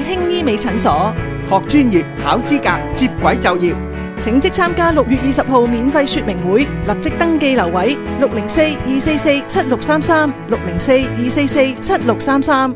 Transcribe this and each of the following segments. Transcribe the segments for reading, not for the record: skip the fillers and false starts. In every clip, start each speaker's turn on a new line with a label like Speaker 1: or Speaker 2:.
Speaker 1: 興醫美診所，
Speaker 2: 學專業、考資格、接軌就業。
Speaker 1: 請即參加6月20號免費說明會，立即登記留位604-244-7633 604-244-7633。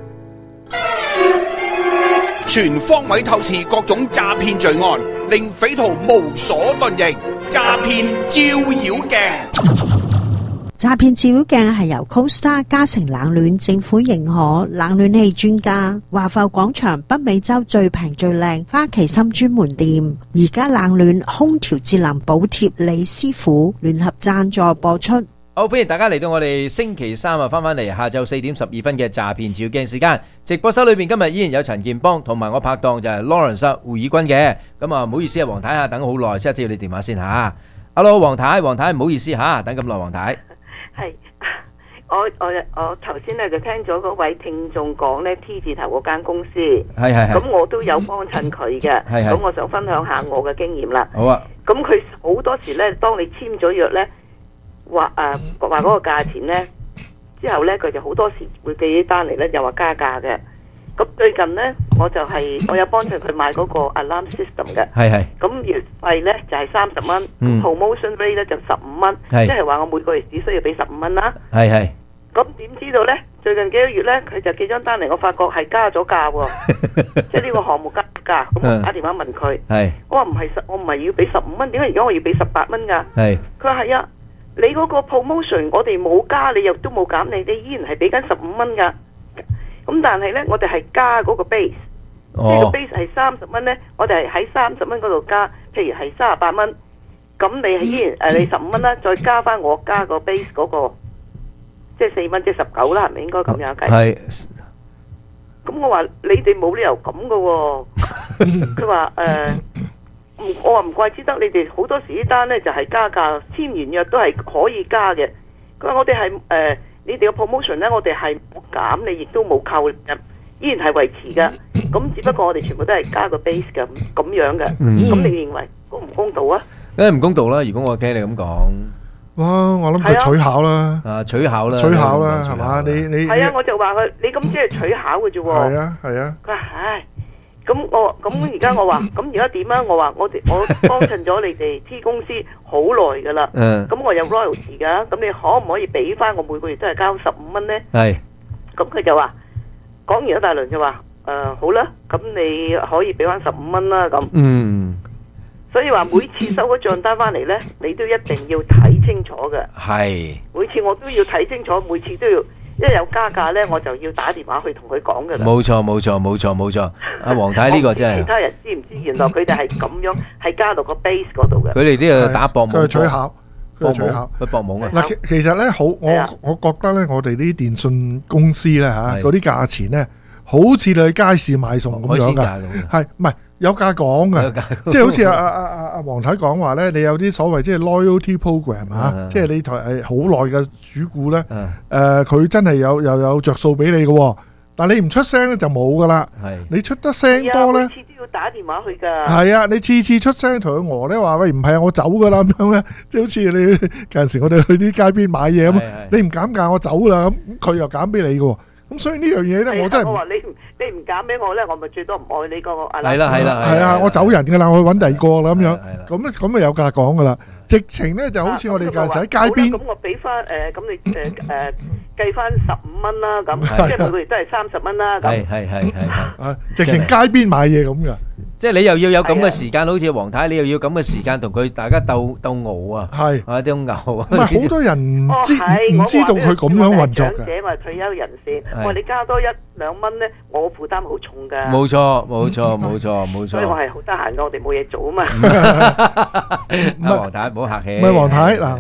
Speaker 3: 全方位透視各種詐騙罪案，令匪徒無所遁形。詐騙照妖鏡。
Speaker 4: 詐騙照妖鏡係由 CoStar 嘉誠冷暖政府認可冷暖氣專家華埠廣場北美洲最平最靚花旗參專門店，而家冷暖空調節能補貼李師傅聯合贊助播出。
Speaker 5: 好，歡迎大家嚟到我哋星期三翻嚟下晝4點12分嘅詐騙照妖鏡時間。直播室裏邊今日依然有陳健邦同埋我拍檔就係 Lawrence 胡以軍嘅。咁啊，唔好意思啊，黃太等好耐，即刻接你電話先吓。Hello， 黃太唔好意思吓，等咁耐，黃太。
Speaker 6: 係，我頭先咧就聽咗嗰位聽眾講咧 T 字頭嗰間公司，
Speaker 5: 係，
Speaker 6: 咁我都有幫襯佢嘅，咁我想分享下我嘅經驗啦。
Speaker 5: 好啊。
Speaker 6: 咁佢好多時咧，當你簽咗約咧，話嗰個價錢咧，之後咧佢就好多時會寄啲單嚟咧，又話加價嘅。咁最近咧，我有幫襯佢買嗰個 alarm system 嘅，
Speaker 5: 係，
Speaker 6: 咁月費咧就係30蚊，promotion rate 咧就15蚊，即係話我每個月只需要俾15蚊啦。係。咁點知道咧？最近幾個月咧，佢就寄張單嚟，我發覺係加咗價喎，即係呢個項目加價。咁我打電話問佢，我話我唔係要俾15蚊，點解而家我要俾18蚊㗎？佢話係啊，你嗰個 promotion 我哋冇加，你又都冇減，你依然係俾緊15蚊㗎。咁但係咧，我哋係加嗰個 base， 即係個 base 係30蚊咧，我哋係喺30蚊嗰度加，譬如係38蚊，咁你係依然你15蚊啦，再加翻我加個 base 嗰個，即係4蚊，即係19啦，係咪應該咁樣計？係。咁我話你哋冇理由咁噶喎，佢話我話唔怪之得你哋好多時啲單咧就係加價，簽完約都係可以加嘅。佢話我哋係你哋個 promotion 咧，我哋係冇減，你亦都冇扣，依然係維持㗎。咁只不過我哋全部都係加個 base 嘅咁樣嘅。咁你認為公唔公道啊？
Speaker 5: 梗係唔公道啦！如果我聽你咁講，
Speaker 7: 哇！我諗佢取巧啦，
Speaker 5: 取巧啦，
Speaker 7: 係嘛？你
Speaker 6: 係啊！我就話佢，你咁即係取巧嘅啫喎。
Speaker 7: 係啊。
Speaker 6: 佢話唉，咁而家我話，咁而家點啊？我話我幫襯咗你哋 T 公司好耐㗎啦。咁我有 royalty 㗎，咁你可唔可以俾翻我每個月都係交15蚊咧？係。咁佢就話講完一大輪就話好啦，咁你可以俾翻15蚊啦咁。所以話每次收嗰帳單翻嚟咧，你都一定要睇清楚嘅。係。每次我都要睇清楚，每次都要。一有加價咧，我就要打電話去同佢講㗎啦。冇錯。阿黃太呢個真係。其他人知唔知？原來佢哋係咁樣，係加到個 base 嗰度嘅。佢哋啲啊打博懵，
Speaker 7: 佢取巧，
Speaker 5: 佢博懵啊！
Speaker 7: 嗱，其實咧好，我覺得咧，我哋啲電信公司咧嚇，嗰啲價錢咧，好似你去街市買餸咁樣㗎，係唔係？有價講嘅，即係好似阿黃太講話咧，你有啲所謂即係 loyalty program 嚇，即係你台係好耐嘅主顧咧，佢真係有着數俾你嘅，但係你唔出聲咧就冇噶啦。你出得聲多咧，
Speaker 6: 每次都要打電話去㗎。
Speaker 7: 係啊，你次次出聲同佢餓咧話喂，唔係啊，我走㗎啦咁樣咧，即係好似你近時我哋去啲街邊買嘢咁，你唔減價我走啦咁，佢又減俾你嘅。咁所以呢樣嘢咧，我真係
Speaker 6: 我話你唔減俾我咧，我咪最多唔愛你個阿
Speaker 5: 係啦，
Speaker 7: 係啊，我走人噶啦，我去揾第二個啦咁樣，咁咪有價講噶啦。直情咧就好似我哋嗰陣時喺街邊，
Speaker 6: 咁我俾翻咁你計翻15蚊啦，咁即係每個月都係30蚊啦。
Speaker 5: 係，
Speaker 7: 直情街邊買嘢咁噶。
Speaker 5: 即係你又要有咁嘅時間，好似黃太，你又要咁嘅時間同佢大家鬥熬啊！係啲牛啊！
Speaker 7: 唔係好多人唔知道佢咁樣運作嘅。
Speaker 6: 長者或退休人士，我話你加多1-2蚊咧，我負擔好重㗎。
Speaker 5: 冇錯。
Speaker 6: 所以我係好得閒㗎，我哋冇嘢做啊嘛。
Speaker 5: 阿黃太唔好客氣。
Speaker 7: 唔係黃太嗱，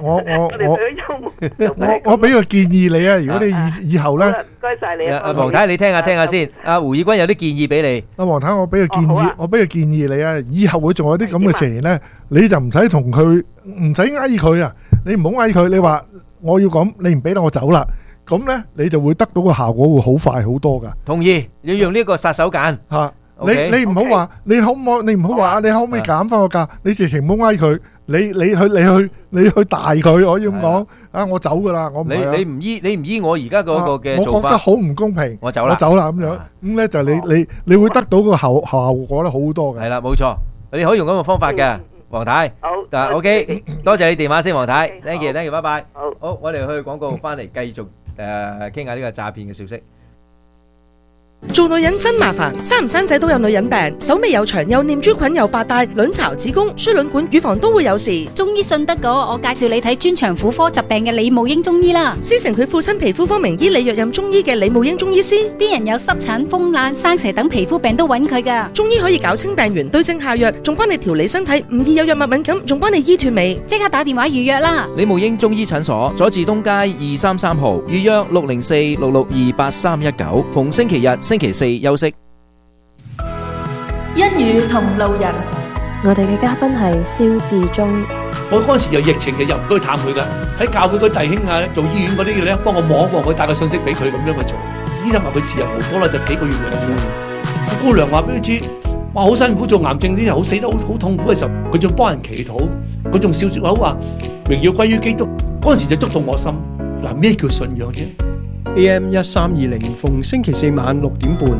Speaker 7: 我俾個建議你啊！如果你以後咧，
Speaker 6: 唔該曬你啊！
Speaker 5: 阿黃太，你聽下先。阿胡以軍有啲建議俾你。
Speaker 7: 阿黃太，我俾個建議，你啊！以後會仲有啲咁嘅情形咧，你就唔使同佢，唔使嗌佢啊！你唔好嗌佢，你話我要咁，你唔俾我走啦，咁咧你就會得到個效果會好快好多噶。
Speaker 5: 同意，要用呢個殺手鐧
Speaker 7: 嚇。你唔好話，你可唔可以減翻個價？你直情唔好嗌佢，你去你去大佢可以咁講啊！我走噶啦，我唔係啊。
Speaker 5: 你唔依我而家嗰個嘅做法，
Speaker 7: 我覺得好唔公平。
Speaker 5: 我走啦
Speaker 7: 咁樣，咁咧就你會得到個效果咧好多嘅。
Speaker 5: 係啦，冇錯，你可以用咁嘅方法嘅，黃太。好，OK，多謝你電話先，黃太。Thank you，拜拜。好，我哋去廣告翻嚟繼續傾下呢個詐騙嘅消息。
Speaker 1: 做女人真麻煩，生唔生仔都有女人病，手尾又長，又念珠菌，又白帶，卵巢、子宮、輸卵管、乳房都會有事。
Speaker 8: 中醫信得過，我介紹你睇專長婦科疾病嘅李慕英中醫啦。
Speaker 1: 師承佢父親皮膚科名醫李若任中醫嘅李慕英中醫師，
Speaker 8: 啲人有濕疹、風癩、生蛇等皮膚病都揾佢噶。
Speaker 1: 中醫可以搞清病源，對症下藥，仲幫你調理身體，唔易有藥物敏感，仲幫你醫脫尾。
Speaker 8: 即刻打電話預約啦！
Speaker 9: 李慕英中醫診所，佐治東街233號，預約604-662-8319，逢星期日、星期四休息。
Speaker 10: 一語同路人，
Speaker 11: 我哋嘅嘉賓係蕭志忠。
Speaker 12: 我嗰陣時有疫情嘅，入唔到去探佢噶，喺教會嗰弟兄啊，做醫院嗰啲嘅咧，幫我望一望佢，帶個信息俾佢咁樣去做。醫生話佢時日無多啦，就幾個月嘅時候。個姑娘話俾佢知，哇好辛苦做癌症啲人，好死得好痛苦嘅時候，佢仲幫人祈禱，佢仲笑住口話榮耀歸於基督。嗰陣時就觸動我心。嗱，咩叫信仰啫
Speaker 13: ？AM 1320，逢星期四晚6點半。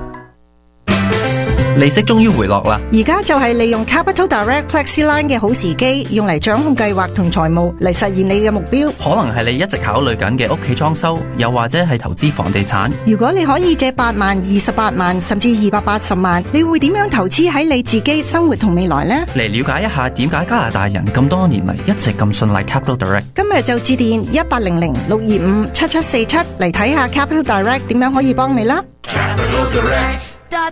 Speaker 14: 利息終於回落啦！
Speaker 15: 而家就係利用 Capital Direct FlexiLine 嘅好時機，用嚟掌控計劃同財務，嚟實現你嘅目標。
Speaker 14: 可能係你一直考慮緊嘅屋企裝修，又或者係投資房地產。
Speaker 15: 如果你可以借8萬、28萬，甚至280萬，你會點樣投資喺你自己生活同未來呢？
Speaker 14: 嚟了解一下點解加拿大人咁多年嚟一直咁信賴 Capital Direct。
Speaker 15: 今日就致電1800-625-7747嚟睇下 Capital Direct 點樣可以幫你啦。
Speaker 3: Capital Direct.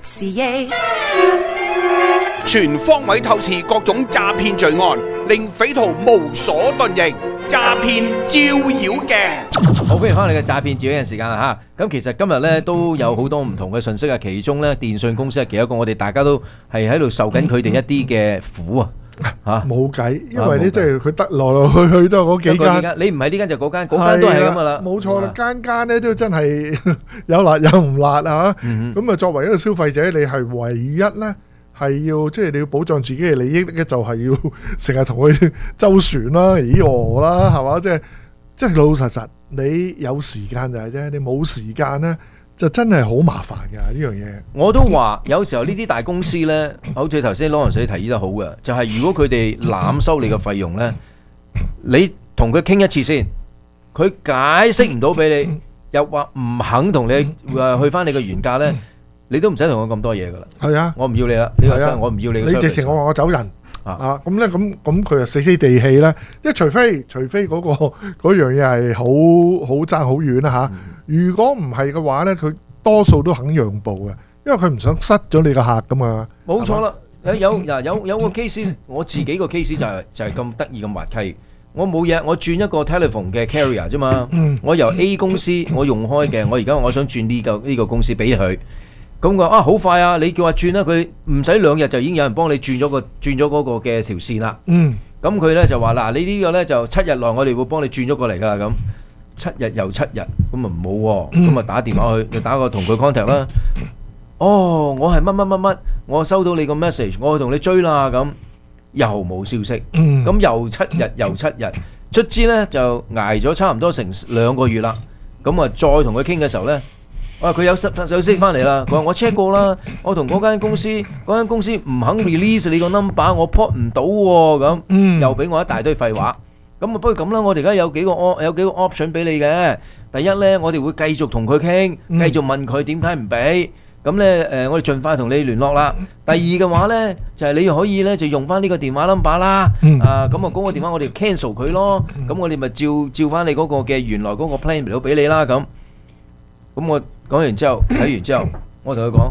Speaker 3: 全方位透視各種詐騙罪案，令匪徒無所遁形。詐騙照妖鏡，
Speaker 5: 好，歡迎翻嚟嘅詐騙照妖鏡時間啦吓。咁其實今日咧都有好多唔同嘅信息啊，其中咧電信公司係其中一個，我哋大家都係喺度受緊佢哋一啲嘅苦啊。吓，冇計，因為咧即係佢得來來去去都係嗰幾間，你唔係呢間就嗰間，嗰間都係咁噶啦，冇錯啦，間間咧都真係有辣有唔辣啊！咁啊，作為一個消費者，你係唯一咧係要即係你要保障自己嘅利益嘅，就係要成日同佢周旋啦、咦我啦，係嘛？即係老老實實，你有時間就係啫，你冇時間咧。就真係好麻煩㗎呢樣嘢。我都話有時候呢啲大公司呢，好似頭先 Lawrence 你提議得好嘅，就係如果佢哋濫收你嘅費用呢，你同佢傾一次先，佢解釋唔到俾你，又話唔肯同你去翻你嘅原價呢，你都唔使同我咁多嘢㗎啦。係啊，我唔要你啦，呢個我唔要你嘅。你直情我話我走人啊，咁咧咁佢就死死地氣咧，即係除非嗰樣嘢係好爭好遠啦嚇。如果唔係嘅話咧，佢多數都肯讓步嘅，因為佢唔想失咗你個客噶嘛。冇錯啦，有個 case， 我自己個 case 就係咁得意咁滑稽。我冇嘢，我轉一個 telephone 嘅 carrier 啫嘛。我由 A 公司我用開嘅，我而家我想轉呢個公司俾佢。咁佢話好快啊！你叫我轉啦，佢唔使2日就已經有人幫你轉咗嗰個嘅條線啦。咁佢咧就話嗱，你呢個咧就7日內我哋會幫你轉咗過嚟噶啦咁。7日又7日，咁啊唔好喎，咁啊打電話去，你打個同佢 contact 啦。哦，我係乜，我收到你個 message，我去同你追啦，咁又冇消息，咁又7日又7日，卒之咧就捱咗差唔多成2個月啦。咁啊再同佢傾嘅時候咧，佢有消息翻嚟啦，佢話我 check 過啦，我同嗰間公司唔肯 release 你個 number， 我 port 唔到喎，咁又俾我一大堆廢話。咁啊，不如咁啦，我哋而家有幾個 option 俾你嘅。第一咧，我哋會繼續同佢傾，繼續問佢點解唔俾。咁咧，我哋盡快同你聯絡啦。第二嘅話咧，就係你可以咧就用翻呢個電話 number 啦。咁啊，嗰個電話我哋 cancel 佢咯。咁我哋咪照翻你嗰個嘅原來嗰個 plan 嚟到俾你啦。咁我講完之後，睇完之後，我同佢講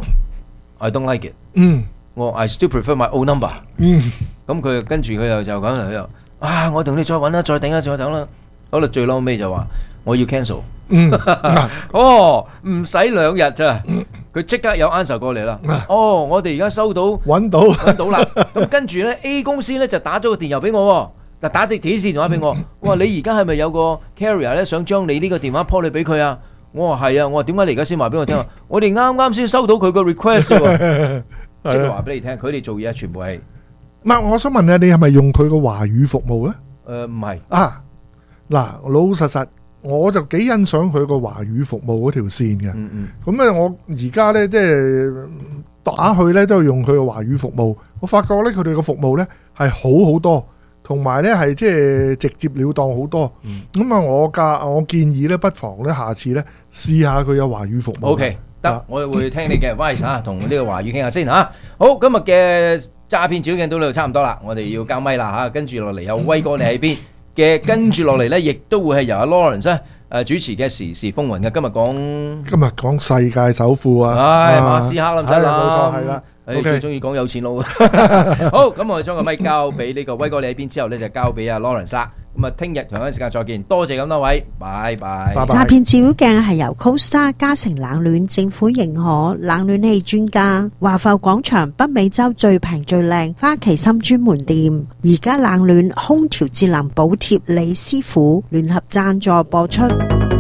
Speaker 5: I don't like it。我 I still prefer my old number。咁佢跟住佢就講佢又。我同你再揾啦，再頂啦，再等啦。好啦，最嬲尾就話我要 cancel。唔使2日咋，佢即刻有 answer 過嚟啦。我哋而家收到揾到啦。咁跟住咧 A 公司咧就打咗個電郵俾我，嗱打啲電視電話俾我。我話你而家係咪有個 carrier 咧想將你呢個電話 po 你俾佢啊？我話係啊。我話點解你而家先話俾我聽啊？我哋啱先收到佢個 request 喎，即係話俾你聽，佢哋做嘢全部係。我想問你係咪用佢個華語服務咧？ 唔係
Speaker 7: 啊，嗱，老實我就幾欣賞佢個華語服務嗰條線嘅。咁咧，我而家咧即係打去咧都係用佢個華語服務，我發覺咧佢哋個服務咧係好好多，同埋咧係即係直接了當好多。咁啊，我建議咧，不妨咧下次咧試下佢有華語服務。
Speaker 5: OK， 得，我會聽你嘅 advice 嚇，同呢個華語傾下先嚇。好，今日嘅詐騙小鏡到呢度差唔多啦，我哋要交咪啦嚇，跟住落嚟有威哥你喺邊嘅，跟住落嚟咧亦都會係由阿 Lawrence 咧主持嘅時事風雲嘅。今日講世界首富啊，馬斯克啦，唔使諗，
Speaker 7: 冇錯係啦。
Speaker 5: 最中意講有錢佬。好，咁我哋將個咪交俾呢個威哥你喺邊之後咧，就交俾阿 Lawrence。咁啊，聽日同樣時間再見，多謝咁多位，拜拜。
Speaker 4: 詐騙照妖鏡係由 CoStar 嘉誠冷暖政府認可冷暖氣專家，華埠廣場北美洲最平最靚花旗參專門店，而家冷暖空調節能補貼李師傅聯合贊助播出。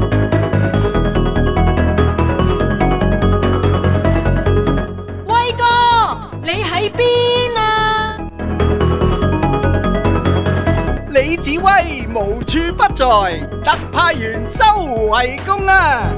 Speaker 10: 威哥，你喺邊啊？
Speaker 2: 李子威無處不在，特派員周圍公啊！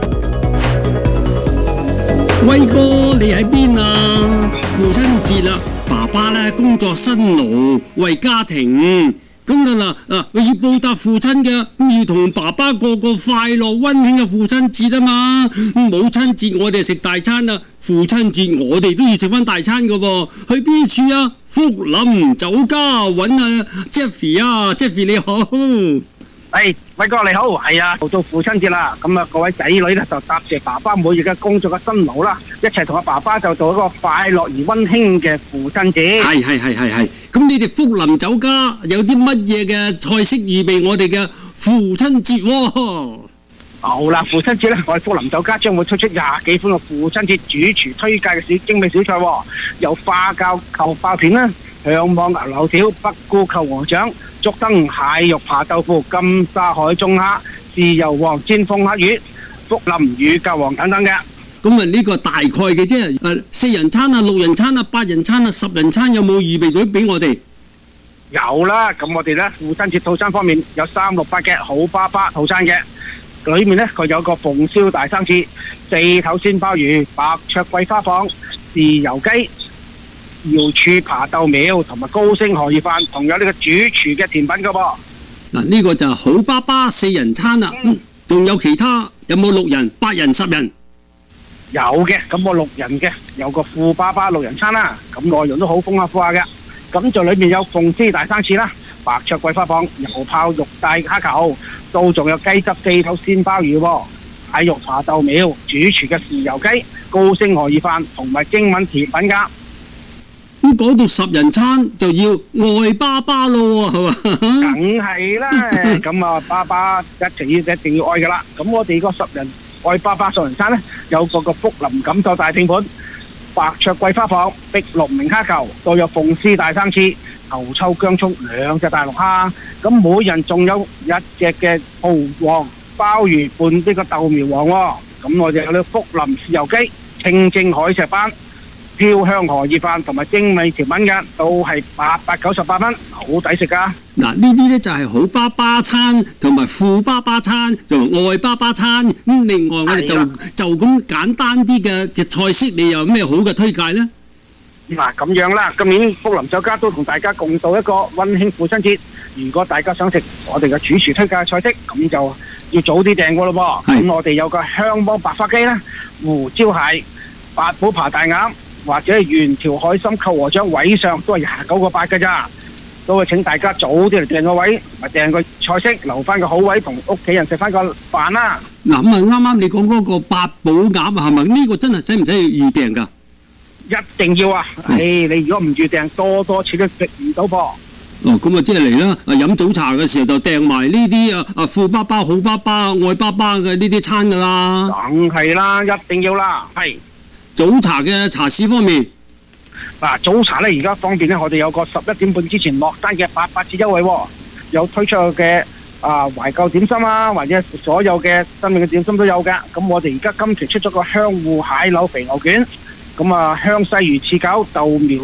Speaker 16: 威哥你喺邊啊？父親節啦，爸爸咧工作辛勞，為家庭咁啦我要報答父親嘅，要同爸爸過個快樂溫馨嘅父親節啊嘛。母親節我哋食大餐啦，父親節我哋都要食翻大餐噶噃。去邊處啊？福林酒家揾啊 Jeffy 啊 ，Jeffy 你好。
Speaker 17: 威哥你好，係啊，到父親節啦，咁啊各位仔女咧就答謝爸爸每日嘅工作嘅辛勞啦，一齊同阿爸爸就做一個快樂而溫馨嘅父親節。
Speaker 16: 係，咁你哋福林酒家有啲乜嘢嘅菜式預備我哋嘅父親節喎？
Speaker 17: 好啦，父親節咧，我哋福林酒家將會推出20幾款嘅父親節主廚推介嘅精美小菜，有花膠扣爆片啦、香網牛柳條、北菇扣鵝掌、竹燈蟹肉扒豆腐、金沙海中蝦、豉油皇煎鳳蝦魚、福林乳鴿皇等等嘅。
Speaker 16: 咁啊呢個大概嘅啫，4人餐啊、6人餐啊、8人餐啊、10人餐有冇預備咗俾我哋？
Speaker 17: 有啦，咁我哋咧父親節套餐方面有368嘅好爸爸套餐嘅，裏面咧佢有個鳳燒大生翅、4頭鮮鮑魚、白灼桂花舫、豉油雞、瑤柱扒豆苗同埋高星荷葉飯，同有呢個主廚嘅甜品噶噃。
Speaker 16: 嗱，呢個就係好爸爸4人餐啦，仲有其他有冇6人、8人、10人？
Speaker 17: 有嘅，咁我6人嘅有個富爸爸6人餐啦，咁內容都好豐富下嘅。咁就裏面有鳳絲大生翅啦、白灼桂花舫、油泡肉帶蝦球，都仲有雞汁4頭鮮鮑魚、蟹肉扒豆苗、主廚嘅豉油雞、高星荷葉飯同埋精品甜品噶。
Speaker 16: 咁講到10人餐就要愛爸爸咯，係嘛？
Speaker 17: 梗係啦，咁啊爸爸一定要愛噶啦。咁我哋個10人愛爸爸10人餐呢，有個福林錦繡大拼盤、白灼桂花舫、碧綠明蝦球，都有鳳絲大生翅、牛抽薑葱2隻大陸蝦。咁每人仲有1隻嘅蠔皇鮑魚拌呢個豆苗皇喎。咁我哋有呢福林豉油雞、清蒸海石斑、飄香荷葉飯同埋精美甜品嘅，都係898蚊，好抵食噶。
Speaker 16: 嗱，呢啲呢就係好爸爸餐同埋富爸爸餐同埋愛爸爸餐。咁另外我哋就咁簡單啲嘅菜式，你有咩好嘅推介呢？
Speaker 17: 嗱，咁樣啦，今年福林酒家都同大家共度一個溫馨父親節。如果大家想食我哋嘅主廚推介嘅菜式，咁就要早啲訂過咯噃。咁我哋有個香芒白花雞啦、胡椒蟹、八寶扒大鴨，或者係原條海參扣鵝掌，位上都係29.8嘅咋，都係請大家早啲嚟訂個位，咪訂個菜式，留翻個好位同屋企人食翻個飯啦。
Speaker 16: 嗱，咁啊啱啱你講嗰個八寶鴨係咪？呢個真係使唔使預訂㗎？
Speaker 17: 一定要啊！你如果唔預訂，多次都食唔到噃。
Speaker 16: 咁啊，即係嚟啦！飲早茶嘅時候就訂埋呢啲富爸爸、好爸爸、愛爸爸嘅呢啲餐㗎啦。
Speaker 17: 梗係啦，一定要啦，係。
Speaker 16: 早茶嘅茶市方面，
Speaker 17: 早茶咧而家方便咧，我哋有個11點半之前落單嘅88折優惠，有推出嘅懷舊點心啊，或者所有嘅新嘅點心都有㗎。咁我哋而家今期出咗個香芋蟹柳肥牛卷，咁香西魚翅餃、豆苗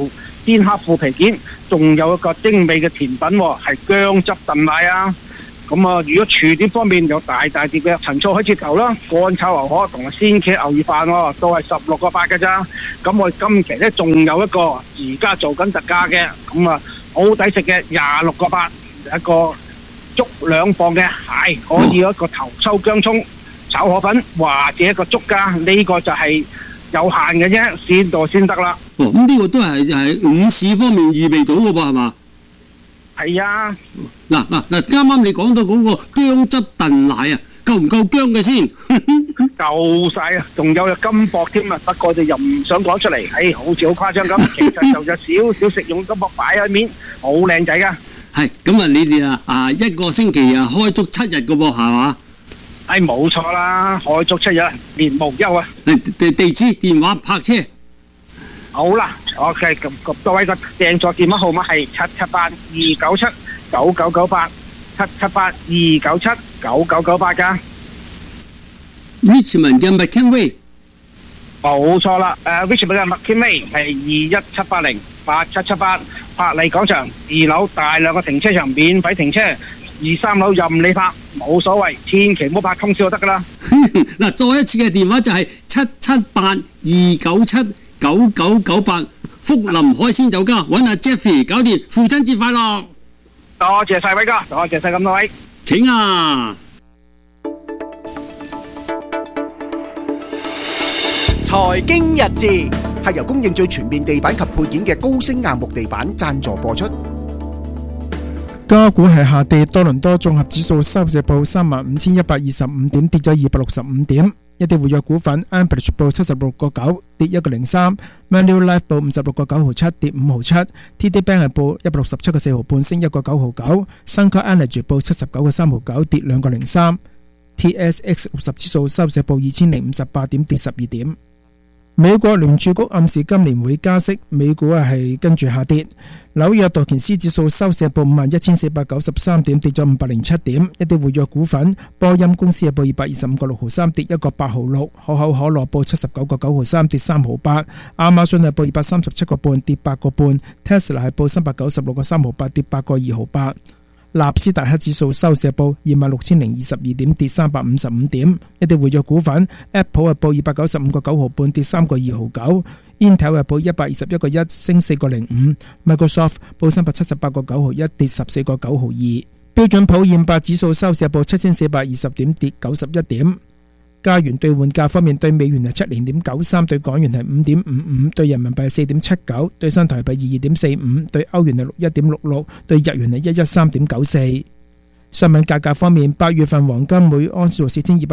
Speaker 17: 鮮黑腐皮件，仲有一個精美嘅甜品喎，係薑汁燉奶啊！咁啊，如果廚碟方面有大碟嘅陳醋海蜇頭啦、乾炒牛河同埋鮮茄牛耳飯喎，都係16個8嘅咋。咁我哋今期咧仲有一個而家做緊特價嘅，咁啊好抵食嘅26個8，一個粥2磅嘅蟹，可以有一個頭抽薑葱炒河粉，或者一個粥㗎。呢個就係有限嘅啫，先到先得啦。
Speaker 16: 哦，咁呢個都係午市方面預備到嘅噃，係嘛？
Speaker 17: 係啊。
Speaker 16: 嗱，啱啱你講到嗰個薑汁燉奶啊，夠唔夠薑嘅先？
Speaker 17: 夠晒啊，仲有金箔添啊！不過我哋又唔想講出嚟，好似好誇張咁。其實就有少少食用金箔擺喺面，好靚仔噶。
Speaker 16: 係咁啊！你哋一個星期開足7日嘅噃，係嘛？
Speaker 17: 冇錯啦，開足7日，連無休啊！
Speaker 16: 地址、電話、泊車。
Speaker 17: 好啦 ，OK， 咁各位個訂座電話號碼係778-297-9998 778-297-9998噶。
Speaker 16: Richmond 嘅 McKinley，
Speaker 17: 冇錯啦。Richmond 嘅 McKinley 係21780-8778，柏麗廣場2樓大量嘅停車場免費停車，2、3樓任你泊，冇所謂，千祈唔好泊通宵就得噶啦。
Speaker 16: 嗱，再一次嘅電話就係778-297-9998，福林海鮮酒家揾阿 Jeffrey 搞掂，父親節快樂！
Speaker 17: 多謝晒偉哥，多謝晒咁多位，
Speaker 16: 請啊！
Speaker 2: 財經日誌係由供應最全面地板及配件嘅高升硬木地板贊助播出。
Speaker 18: 加股係下跌，多倫多綜合指數收市報35,125點，跌咗265點。一啲活躍股份 Amberch 報76個9，跌1個03。Manulife 報56個9毫7，跌5毫7。TD Bank 係報167個4毫半，升1個9毫9。Suncor Energy 報79個3毫9，跌2個03。TSX 60指數收市報2058點，跌12點。美國聯儲局暗示今年會加息，美股係跟住下跌。紐約道瓊斯指數收市報51,493點，跌咗507點。一啲活躍股份，波音公司係報225個6毫3，跌1個8毫6。可口可樂報79個9毫3，跌3毫8。亞馬遜係報237個半，跌8個半。Tesla 係報396個3毫8，跌8個2毫8。納斯達克指數收市報26,022點，跌355點。一啲活躍股份 ，Apple 係報295個9毫半，跌3個2毫9。Intel 係報121個1，升4個05。Microsoft 報378個9毫1，跌14個9毫2。標準普爾500指數收市報7,420點，跌91點。加元兌換價方面，對美元係70.93，對港元係5.55，對人民幣係4.79，對新台幣22.45，對歐元係61.66，對日元係113.94。商品價格方面，8月份黃金每盎司做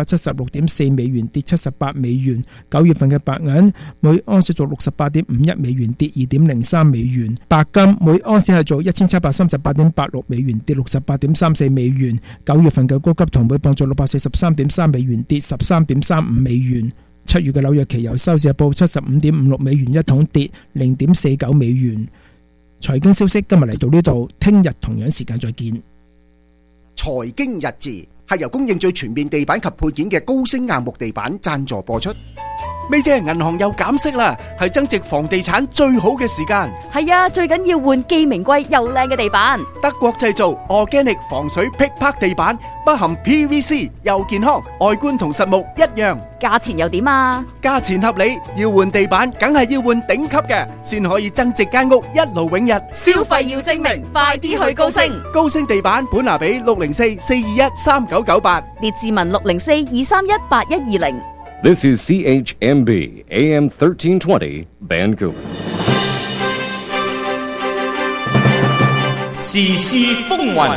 Speaker 18: 4276.4美元，跌78美元；9月份嘅白銀每盎司做68.51美元，跌2.03美元；白金每盎司係做1738.86美元，跌68.34美元；9月份嘅高級銅每磅做643.3美元，跌13.35美元。7月嘅紐約期油收市報75.56美元一桶，跌0.49美元。財經消息今日嚟到呢度，聽日同樣時間再見。
Speaker 2: 財經日誌係由供應最全面地板及配件嘅高升硬木地板贊助播出。
Speaker 19: 咪姐，銀行又減息啦，係增值房地產最好嘅時間。
Speaker 20: 係啊，最緊要換既名貴又靚嘅地板。
Speaker 19: 德國製造 Organic 防水劈拍地板，不含 PVC， 又健康，外觀同實木一樣。
Speaker 20: 價錢又點啊？
Speaker 19: 價錢合理，要換地板梗係要換頂級嘅，先可以增值間屋一勞永逸。
Speaker 20: 消費要精明，快啲去高升。
Speaker 19: 高升地板本拿比604-421-3998，
Speaker 20: 列治文604-231-8120。
Speaker 21: This is CHMB AM 1320 Vancouver。
Speaker 22: 時事風雲，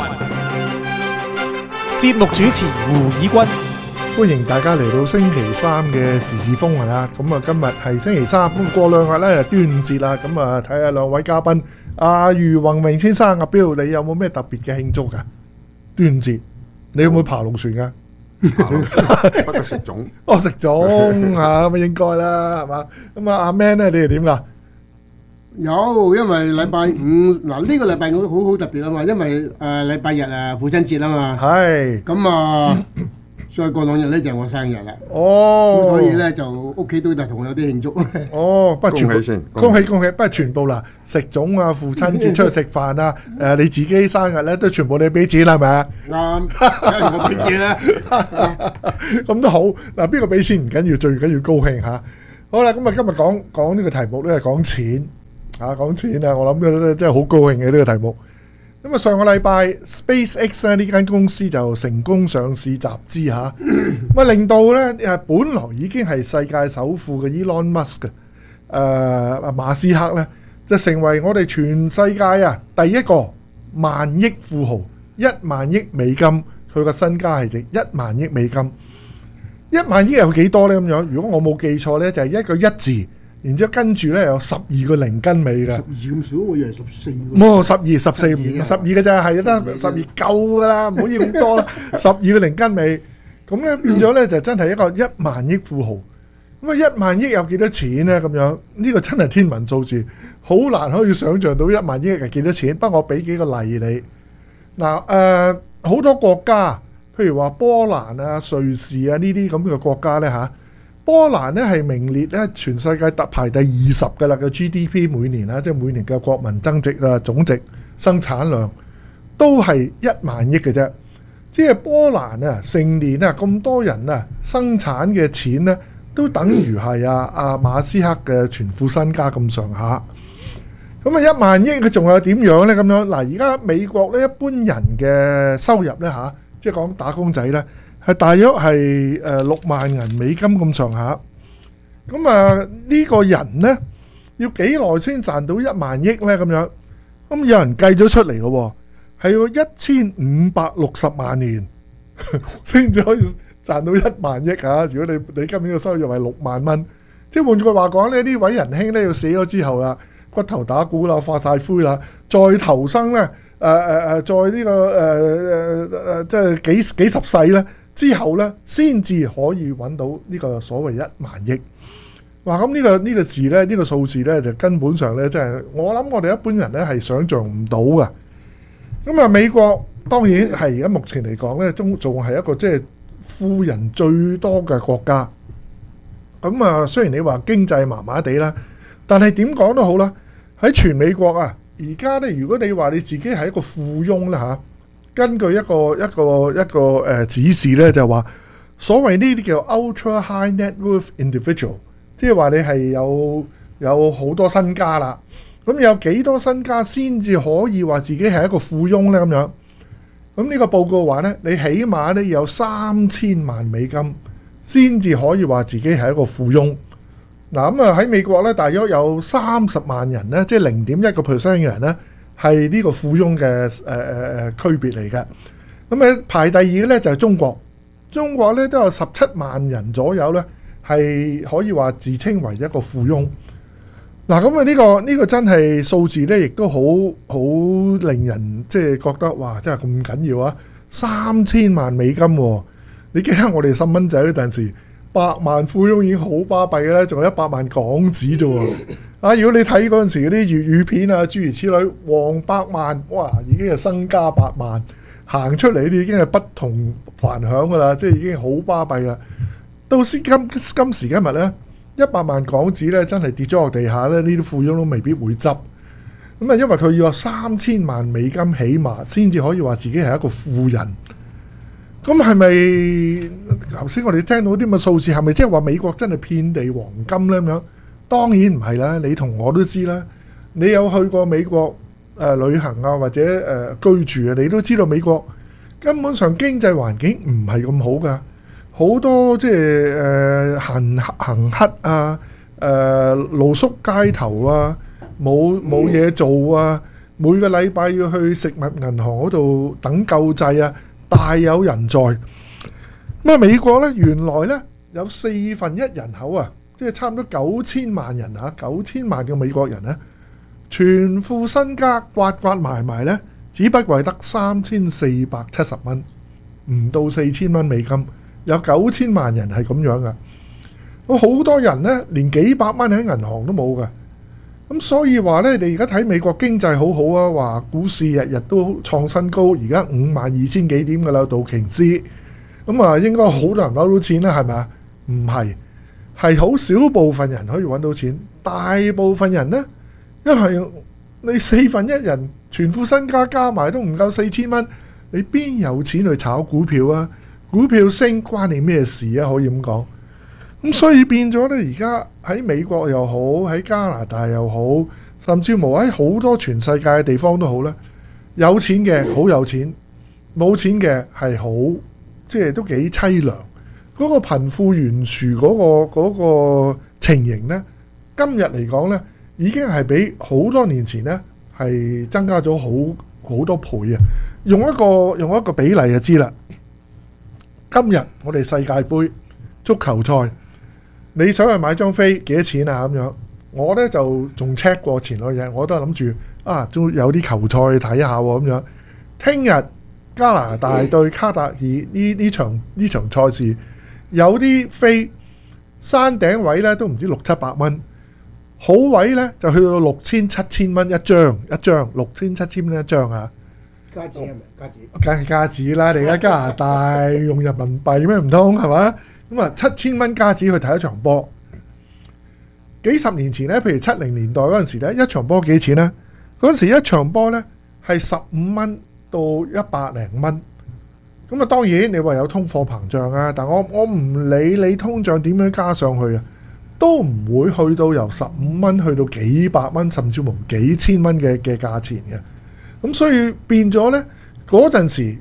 Speaker 7: 節目主持胡以軍，歡迎大家嚟到星期三嘅時事風雲啦。咁啊，今日係星期三，咁過兩日咧就端午節啦。咁啊，睇下兩位嘉賓，阿余宏明先生、阿彪，你有冇咩特別嘅慶祝噶？端午節，你有冇爬龍船噶？
Speaker 23: 不過食粽，
Speaker 7: 哦食粽啊，咁應該啦，係嘛？咁啊阿 Man 咧，你哋點噶？
Speaker 23: 有，因為禮拜五嗱呢個禮拜五好特別啊嘛，因為禮拜日父親節啊嘛，
Speaker 7: 係
Speaker 23: 咁啊， 再過2日咧就我生日啦。
Speaker 7: 哦，
Speaker 23: 所以咧就屋企都就同我有啲慶祝。
Speaker 7: 哦，不過全部
Speaker 23: 恭喜先
Speaker 7: 恭喜，不過全部啦，食粽啊、父親節出去食飯啊，你自己生日咧都全部你俾錢係咪啊？
Speaker 23: 啱，梗係我俾錢啦。
Speaker 7: 咁都好嗱，邊個俾錢唔緊要，最緊要高興嚇。好啦，咁啊今日講呢個題目咧係講錢嚇，講錢啊！我諗嘅真係好高興嘅呢個題目。咁啊上個禮拜 SpaceX 咧呢間公司就成功上市集資嚇，咁啊令到咧本來已經係世界首富嘅 Elon Musk 嘅馬斯克咧，就成為我哋全世界第一個萬億富豪，1萬億美金，佢個身家係值1萬億美金。1萬億有幾多呢？咁樣，如果我冇記錯呢，就係一個一字，然之後跟住呢有12個零跟尾嘅。
Speaker 23: 12咁少，我以為14。
Speaker 7: 冇12、14唔12嘅咋，係得12夠噶啦，唔好要咁多啦。12個零跟尾，咁呢變咗呢就真係一個1萬億富豪。咁啊1萬億有幾多錢呢？咁樣呢個真係天文數字，好難可以想像到1萬億係幾多錢。不過我俾幾個例你。嗱好多國家。譬如話波蘭啊、瑞士啊呢啲咁嘅國家呢，嚇，波蘭呢係名列咧全世界排第20嘅啦，嘅 GDP 每年啦，即係每年嘅國民增值啊、總值生產量都係1萬億嘅啫。即係波蘭啊，成年啊咁多人啊生產嘅錢呢，都等於係阿馬斯克嘅全副身家咁上下。咁啊1萬億佢仲有點樣呢？咁樣嗱，而家美國呢一般人嘅收入呢，嚇。即係講打工仔呢，係大約係6萬銀美金咁上下。咁啊呢個人呢，要幾耐先賺到1萬億呢？咁樣咁有人計咗出嚟咯，係要1560萬年先至可以賺到1萬億啊！如果你今年嘅收入係6萬蚊，即係換句話講呢，呢位仁兄呢要死咗之後啦，骨頭打鼓啦，化晒灰啦，再投生呢。再呢個即係幾十世咧之後咧，先至可以揾到呢個所謂1萬億。哇！咁呢個字咧，呢個數字咧，就根本上咧，即係我諗我哋一般人咧係想像唔到噶。咁啊，美國當然係而家目前嚟講咧，仲係一個即係富人最多嘅國家。咁啊，雖然你話經濟麻麻地啦，但係點講都好啦，喺全美國啊。而家咧，如果你話你自己係一個富翁咧嚇，根據一個指示咧，就話所謂呢啲叫 ultra high net worth individual， 即係話你係有好多身家啦。咁有幾多身家先至可以話自己係一個富翁咧？咁樣咁呢個報告話咧，你起碼咧有3000萬美金先至可以話自己係一個富翁。嗱咁啊喺美國咧，大約有30萬人咧，即係0.1% 嘅人咧，係呢個富翁嘅區別嚟嘅。咁排第2嘅咧就係中國，中國咧都有17萬人左右咧，係可以話自稱為一個富翁。嗱咁啊呢個真係數字咧，亦都好令人即係覺得哇，真係咁緊要啊！3000萬美金喎，你記得我哋細蚊仔嗰陣時。100萬富翁已經好巴閉嘅啦，仲有100萬港紙啫喎！啊，如果你睇嗰陣時嗰啲粵語片啊，諸如此類，黃百萬，哇，已經係身家100萬，行出嚟呢啲已經係不同凡響噶啦，即係已經好巴閉啦。到今時今日呢，100萬港紙呢真係跌咗落地下呢，呢啲富翁都未必會執。咁啊，因為佢要有3000萬美金起碼先至可以話自己係一個富人。咁係咪頭先我哋聽到啲咁嘅數字，係咪即係話美國真係遍地黃金呢？咁樣當然唔係啦，你同我都知啦。你有去過美國旅行啊，或者居住啊，你都知道美國根本上經濟環境唔係咁好噶，好多即係行乞啊，露宿街頭啊，冇嘢做啊，每個禮拜要去食物銀行嗰度等救濟啊。大有人在。咁啊，美國咧原來咧有1/4人口啊，即係差唔多9000萬人嚇，9000萬嘅美國人咧，全副身家刮埋埋咧，只不過係得3470蚊，唔到4000蚊美金。有9000萬人係咁樣噶，咁好多人咧連幾百蚊喺銀行都冇噶。咁所以話咧，你而家睇美國經濟好好啊，話股市日日都創新高，而家52000幾點噶啦，道瓊斯。 咁啊應該好多人揾到錢啦，係咪啊？唔係，係好少部分人可以揾到錢，大部分人呢，因為你1/4人全副身家加埋都唔夠4000蚊，你邊有錢去炒股票啊？股票升關你咩事啊？可以咁講。咁所以變咗呢，而家喺美國又好，喺加拿大又好，甚至乎喺好多全世界嘅地方都好啦。有錢嘅好有錢，冇錢嘅係好，即係都幾凄涼。嗰個貧富懸殊嗰個情形呢，今日嚟講呢，已經係比好多年前呢係增加咗好多倍啊！用一個比例就知啦。今日我哋世界盃足球賽，你想去買張飛幾多錢啊？咁樣我呢就仲 check 過前兩日，我都係諗住都有啲球賽睇下喎咁樣。聽日加拿大對卡塔爾呢場賽事，有啲飛山頂位呢都唔知600-700蚊，好位呢就去到6000-7000蚊一張，6000-7000蚊一張啊！
Speaker 23: 加紙係咪？加紙
Speaker 7: 梗係加紙啦！你而家加拿大用人民幣咩唔通係嘛？咁啊7000蚊加紙去睇一場波。幾十年前呢，譬如70年代嗰陣時呢，一場波幾錢呢？嗰陣時一場波呢係15蚊到100零蚊。咁啊當然你話有通貨膨脹啊，但我唔理你通脹點樣加上去啊，都唔會去到由15蚊去到幾百蚊，甚至乎幾千蚊嘅價錢嘅。咁所以變咗呢，嗰陣時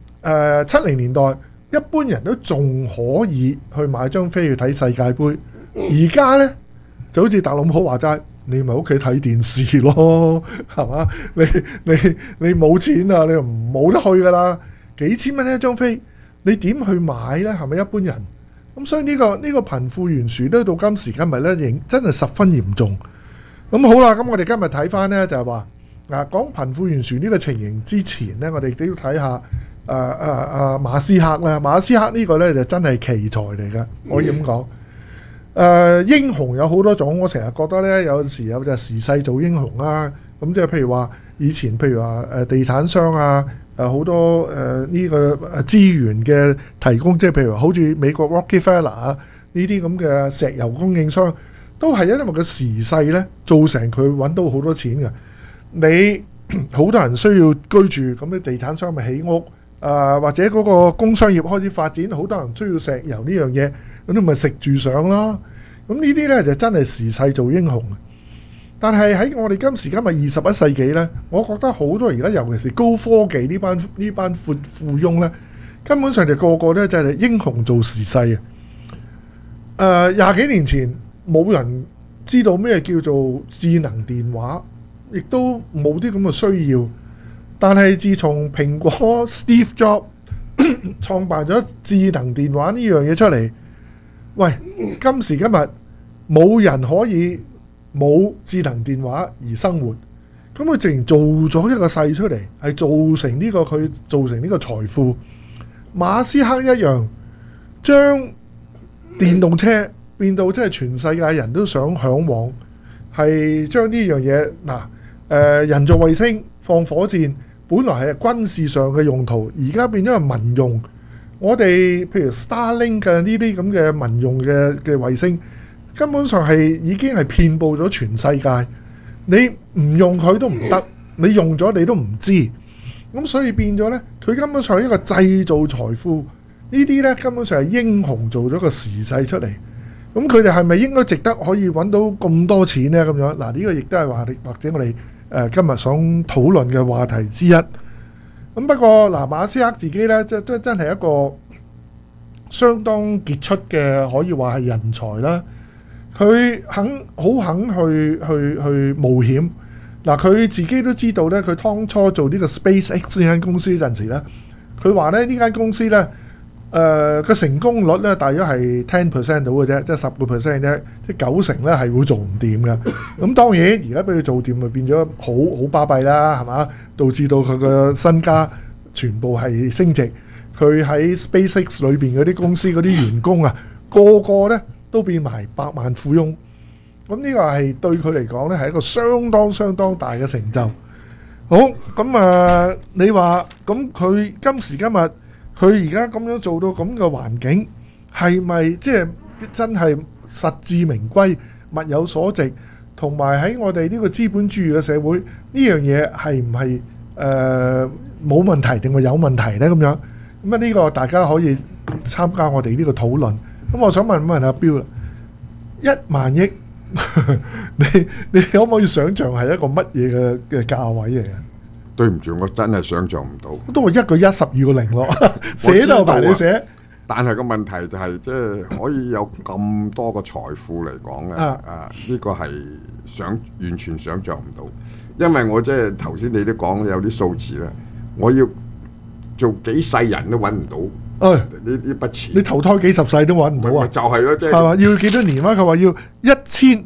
Speaker 7: 70年代一般人都仲可以去買張飛去睇世界盃，而家呢，就好似特朗普話齋，你咪屋企睇電視咯，係嘛？你冇錢啊，你又冇得去噶啦，幾千蚊一張飛，你點去買呢？係咪一般人？咁所以呢個貧富懸殊咧，到今時今日呢，真係十分嚴重。咁好啦，咁我哋今日睇翻呢，就係話講貧富懸殊呢個情形之前呢，我哋都要睇下馬斯克啦。馬斯克呢個呢，就真係奇才嚟嘅，可以咁講。英雄有好多種，我成日覺得呢，有時有隻時勢做英雄啦。咁即係譬如話以前，譬如話地產商啊，好多呢個資源嘅提供，即係譬如好似美國 Rockefeller 啊呢啲咁嘅石油供應商，都係因為個時勢呢，造成佢揾到好多錢嘅。你好多人需要居住，咁啲地產商咪起屋，或者嗰個工商業開始發展，好多人需要石油呢樣嘢，咁你咪食住上啦。咁呢啲呢，就真係時勢做英雄。但係喺我哋今時今日21世紀呢，我覺得好多而家尤其是高科技呢班富翁呢，根本上就個個呢，就係英雄做時勢啊！20幾年前冇人知道咩叫做智能電話，亦都冇啲咁嘅需要。但係自從蘋果 Steve Jobs 創辦咗智能電話呢樣嘢出嚟，喂，今時今日冇人可以冇智能電話而生活。咁佢竟然做咗一個勢出嚟，係造成呢個財富。馬斯克一樣將電動車變到即係全世界人都想嚮往，係將呢樣嘢人造衛星放火箭，本來係軍事上嘅用途，而家變咗係民用。我哋譬如 Starlink 嘅呢啲咁嘅民用嘅衛星，根本上係已經係遍佈咗全世界。你唔用佢都唔得，你用咗你都唔知。咁所以變咗呢，佢根本上係一個製造財富。呢啲呢，根本上係英雄做咗個時勢出嚟。咁佢哋係咪應該值得可以揾到咁多錢呢？咁樣嗱，呢個亦都係話或者我哋今日想討論嘅話題之一。咁不過嗱，馬斯克自己呢，真係一個相當傑出嘅，可以話係人才啦。佢好肯去冒險。嗱，佢自己都知道呢，佢當初做呢個 SpaceX 呢間公司嗰陣時呢，佢話呢間公司呢，個成功率呢，大約係 10% 到嘅啫，即係10% 啫，即係90%呢係會做唔掂嘅。咁當然而家俾佢做掂，咪變咗好巴閉啦，係嘛？導致到佢嘅身家全部係升值。佢喺 SpaceX 裏邊嗰啲公司嗰啲員工啊，個個呢都變埋百萬富翁。咁呢個係對佢嚟講呢，係一個相當大嘅成就。好，咁你話咁佢今時今日佢而家咁樣做到咁嘅環境，係咪即係真係實至名歸、物有所值？同埋喺我哋呢個資本主義嘅社會，呢樣嘢係唔係冇問題定係有問題呢？咁樣咁啊，呢個大家可以參加我哋呢個討論。咁我想問阿標啦，1萬億，你可唔可以想像係一個乜嘢嘅價位嚟嘅？
Speaker 1: 對唔住，我真係想像唔到。
Speaker 7: 都話1個1 12個零咯，寫都埋你寫。
Speaker 1: 但係個問題就係，即係可以有咁多個財富嚟講咧，呢個係完全想像唔到。因為我即係頭先你都講有啲數字咧，我要做幾世人都揾唔到呢筆錢。你投胎幾十世都揾唔到啊？就係咯，即係係嘛？要幾多年啊？佢話要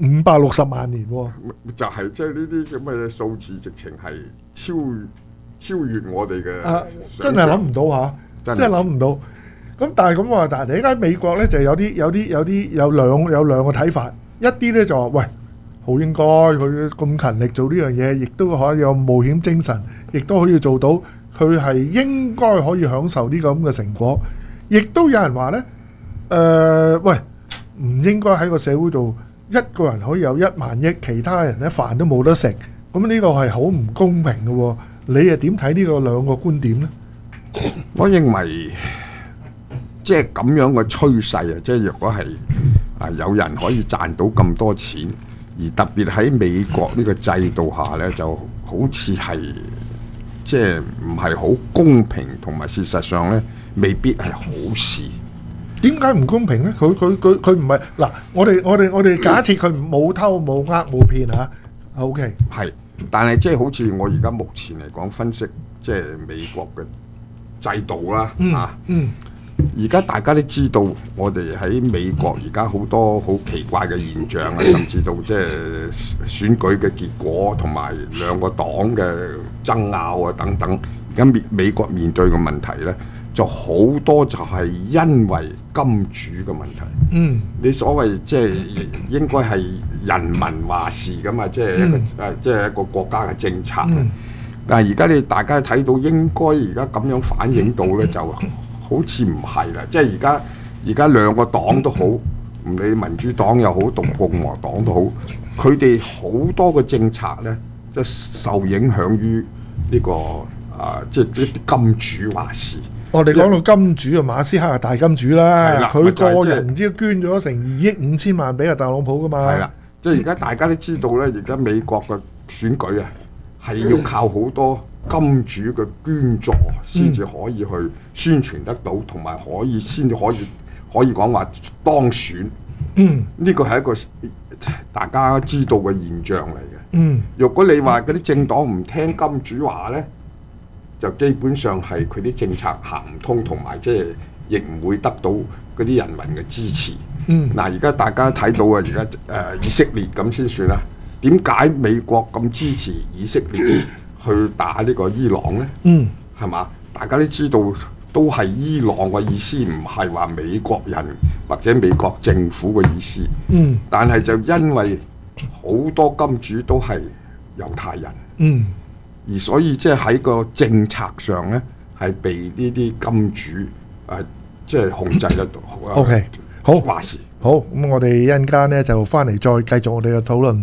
Speaker 1: 1560萬年喎。 就係即係呢啲咁嘅數字，直情係超越我哋嘅。真係諗唔到嚇，真係諗唔到。咁但係咁話，但係你而家美國咧就有兩個睇法，一啲咧就話喂，好應該佢咁勤力做呢樣嘢，亦都可以有冒險精神，亦都可以做到，佢係應該可以享受呢個咁嘅成果。亦都有人話咧，喂，唔應該喺個社會度一個人可以有1萬億，其他人咧飯都冇得食，咁呢個係好唔公平嘅喎。你又點睇呢個兩個觀點咧？ 我認為。即係咁樣嘅趨勢啊！即係若果係有人可以賺到咁多錢，而特別喺美國呢個制度下呢，就好似係即係唔係好公平，同埋事實上呢，未必係好事。
Speaker 7: 點解唔公平呢？佢唔係嗱，我哋假設佢冇偷冇呃冇騙嚇 ，OK
Speaker 1: 係，但係即係好似我而家目前嚟講分析，即係美國嘅制度啦，而家大家都知道，我哋喺美國而家好多好奇怪嘅現象啊，甚至到即係選舉嘅結果同埋兩個黨嘅爭拗啊等等。而家美國面對嘅問題呢，就好多就係因為金主嘅問題。你所謂即係應該係人民話事㗎嘛，即係一個國家嘅政策。但係而家大家睇到應該而家咁樣反映到呢，就好似唔係啦，即係而家兩個黨都好，唔理民主黨又好，共和黨都好，佢哋好多個政策呢，即係受影響於呢個即係啲金主話事。我哋講到金主啊，馬斯克係大金主啦，佢個人唔知捐咗成2億5千萬俾阿特朗普噶嘛。係啦，即係而家大家都知道呢，而家美國嘅選舉啊，係要靠好多金主嘅捐助先至可以去宣傳得到，同埋先至可以講話當選。呢個係一個大家知道嘅現象嚟嘅。若果你話嗰啲政黨唔聽金主話呢，就基本上係佢啲政策行唔通，同埋即係亦唔會得到嗰啲人民嘅支持。嗱，而家大家睇到啊，而家以色列咁先算啦。點解美國咁支持以色列去打呢個伊朗呢？係嘛？大家都知道，都係伊朗嘅意思，唔係話美國人或者美國政府嘅意思。但係就因為好多金主都係猶太人，而所以即係喺個政策上呢，係被呢啲金主即係控制得到。OK， 好話事。好，咁我哋一陣間呢就翻嚟再繼續我哋嘅討論。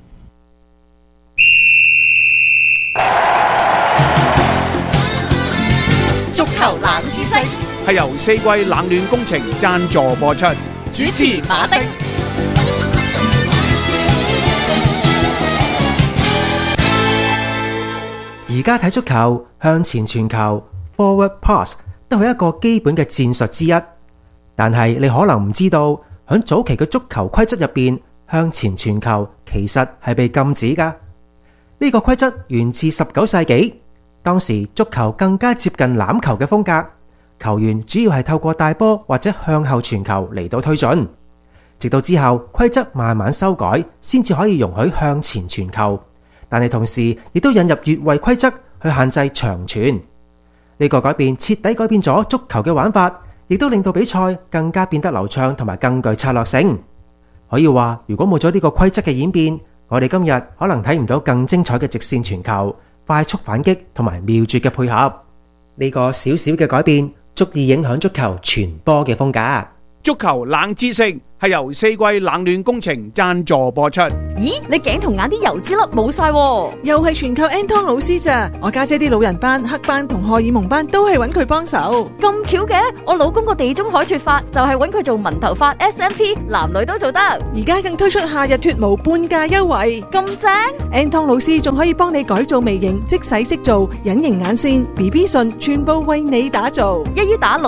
Speaker 2: 足球冷知識係由四季冷暖工程贊助播出，主持馬丁。
Speaker 6: 而家睇足球，向前傳球 （forward pass） 都係一個基本嘅戰術之一。但係你可能唔知道，響早期嘅足球規則入邊，向前傳球其實係被禁止㗎。呢個規則源自19世紀。當時足球更加接近欖球嘅風格，球員主要係透過帶波或者向後傳球嚟到推進。直到之後規則慢慢修改，先至可以容許向前傳球。但係同時亦都引入越位規則去限制長傳。呢個改變徹底改變咗足球嘅玩法，亦都令到比賽更加變得流暢同埋更具策略性。可以話，如果冇咗呢個規則嘅演變，我哋今日可能睇唔到更精彩嘅直線傳球、快速反擊同埋妙絕嘅配合。呢個小小嘅改變，足足以影響足球傳播嘅風格。
Speaker 3: 足球冷知識係由四季冷暖工程贊助播出。
Speaker 20: 咦，你頸同眼啲油脂粒冇晒喎，
Speaker 8: 又係全靠 Anton 老師咋？我家姐啲老人班、黑班同荷爾蒙班都係揾佢幫手。
Speaker 20: 咁巧嘅，我老公個地中海脫髮就係揾佢做紋頭髮 SMP， 男女都做得。
Speaker 8: 而家更推出夏日脫毛半價優惠，
Speaker 20: 咁正
Speaker 8: ！Anton 老師仲可以幫你改造眉形、即洗即做、隱形眼線、BB 唇，全部為你打造。
Speaker 20: 一於打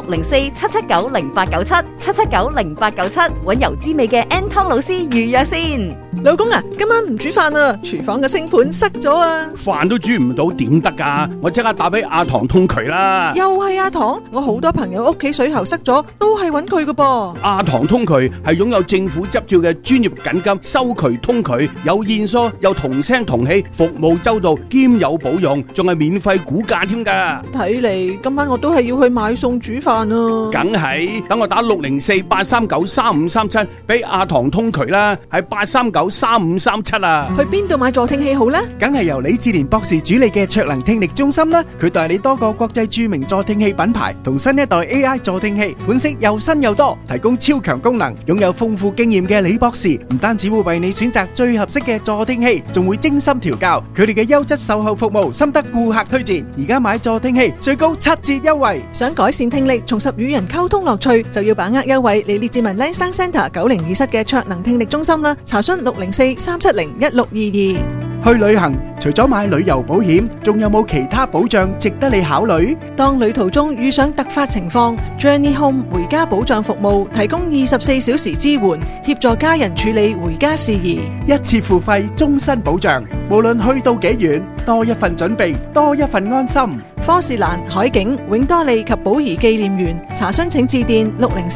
Speaker 20: 604-779-0897，779-0897，揾油脂味嘅 Anton 老師預約先。
Speaker 8: 老公啊，今晚唔煮飯啊，廚房嘅星盤塞咗啊！
Speaker 3: 飯都煮唔到點得㗎？我即刻打俾阿唐通渠啦！
Speaker 8: 又係阿唐，我好多朋友屋企水喉塞咗，都係揾佢㗎噃。
Speaker 3: 阿唐通渠係擁有政府執照嘅專業緊急收渠通渠，有現疏，有同聲同氣，服務周到，兼有保用，仲係免費估價添㗎。
Speaker 8: 睇嚟今晚我都係要去買餸煮飯啊！
Speaker 3: 梗係，等我打604-839-3537俾阿唐通渠啦，係839-3537啊！
Speaker 8: 去邊度買助聽器好呢？
Speaker 19: 梗係由李志蓮博士主理嘅卓能聽力中心啦。佢代理多個國際著名助聽器品牌同新一代 AI 助聽器，款式又新又多，提供超強功能。擁有豐富經驗嘅李博士唔單止會為你選擇最合適嘅助聽器，仲會精心調教。佢哋嘅優質售後服務深得顧客推薦。而家買助聽器最高7折優惠。
Speaker 8: 想改善聽力，重拾與人溝通樂趣，就要把握優惠。嚟列治文 Lansdowne Centre 902室嘅卓能聽力中心啦，查詢604-370-1622。
Speaker 19: 去旅行除咗買旅遊保險，仲有冇其他保障值得你考慮？
Speaker 8: 當旅途中遇上突發情況， Journey Home 回家保障服務提供24小時支援，協助家人處理回家事宜，
Speaker 19: 一次付費，終身保障。無論去到幾遠，多一份準備，多一份安心。
Speaker 8: 科士蘭、海景、永多利及寶儀紀念園，查詢請致電